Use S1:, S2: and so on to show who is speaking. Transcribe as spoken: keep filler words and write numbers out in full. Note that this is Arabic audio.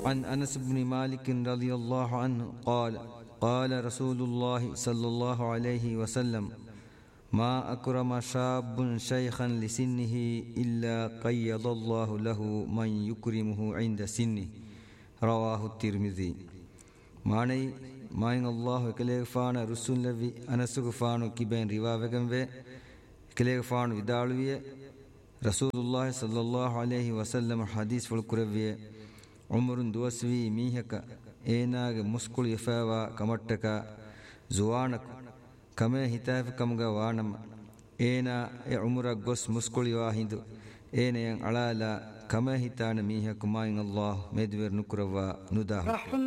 S1: عن أنس بن مالك رضي الله عنه قال قال رسول الله صلى الله عليه وسلم ما أكرم شاب شيخا لسنه إلا قيض الله له من يكرمه عند سنه رواه الترمذي. ماني ماين الله كليغ فان رسول لوي أنسوغ فانو كبين رواوغم وي كليغ فانو ودالوية رسول الله صلى الله عليه وسلم حديث فالكروية عمر دوسوي ميهك ايناغ مسكول يفاوا كمتك زوانك كمه هتاف كمغا وانم اينا اي عمرك غس مسكول يواهندو اين ين علالا كمه هتان ميهك ماين الله مدور نكروا نداه